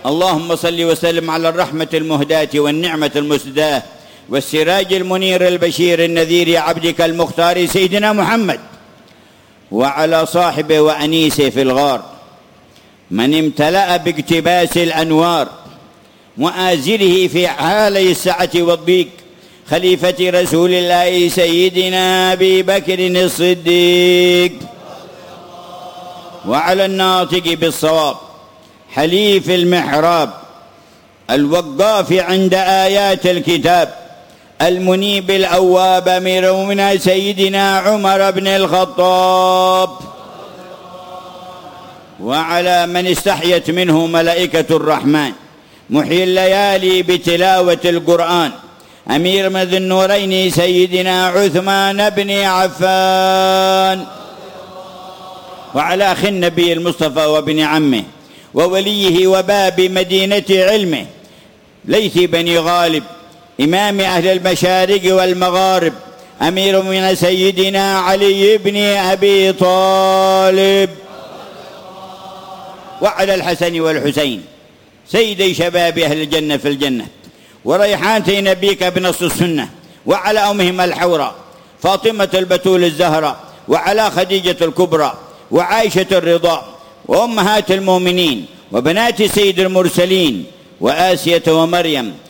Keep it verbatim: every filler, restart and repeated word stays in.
اللهم صل وسلم على الرحمة المهداة والنعمة المسداة والسراج المنير البشير النذير عبدك المختار سيدنا محمد، وعلى صاحبه وأنيسه في الغار من امتلأ باقتباس الأنوار، مؤازره في حالي السعة والضيق، خليفة رسول الله سيدنا أبي بكر الصديق، وعلى الناطق بالصواب حليف المحراب، الوقاف عند آيات الكتاب، المنيب الأواب أمير المؤمنين سيدنا عمر بن الخطاب، وعلى من استحيت منه ملائكة الرحمن محيي الليالي بتلاوة القرآن، أمير من ذي النورين سيدنا عثمان بن عفان، وعلى أخي النبي المصطفى وابن عمه ووليه وباب مدينة علمه ليث بن غالب إمام أهل المشارق والمغارب، أمير من سيدنا علي بن أبي طالب، وعلى الحسن والحسين سيدي شباب أهل الجنة في الجنة وريحانتي نبيك بنص السنة، وعلى أمهم الحوراء فاطمة البتول الزهراء، وعلى خديجة الكبرى وعائشة الرضا وأمهات المؤمنين وبنات سيد المرسلين وآسية ومريم